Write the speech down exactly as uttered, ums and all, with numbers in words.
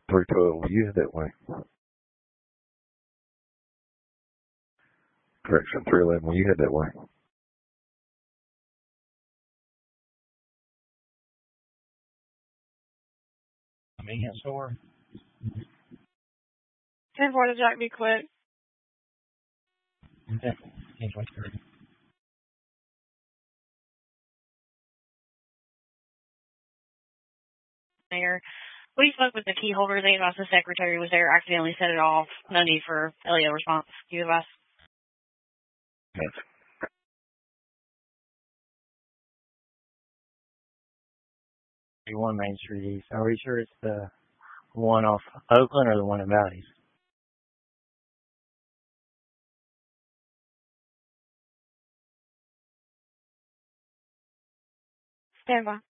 three twelve, will you head that way? Correction, three eleven, will you head that way? Convenience store. ten four to Jack, be quick. Okay. ten twenty-three. There. We spoke with the key holder. They advised the secretary was there, accidentally set it off. No need for L E O response. You advise? Yes. One Main Street East. Are we sure it's the one off Oakland or the one in Valleys? Stand by.